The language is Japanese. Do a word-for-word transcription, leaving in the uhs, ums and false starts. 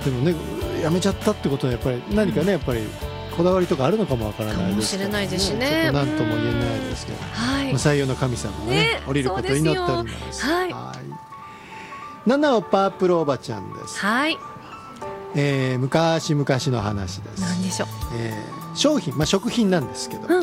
でもねやめちゃったってことはやっぱり何かね、うん、やっぱりこだわりとかあるのかもわからないですから、ね、 かもしれないですしね。 何とも言えないですけど、はい、採用の神様がね、ね降りることを祈っております。はい、はい、ななおパープルおばちゃんです。 はい、 えー、昔々の話です。 何でしょう。 えー、商品、まあ、食品なんですけど、うん、